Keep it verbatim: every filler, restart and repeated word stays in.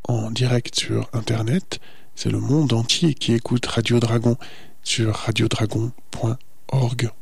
en direct sur Internet. C'est le monde entier qui écoute Radio Dragon sur radiodragon point org.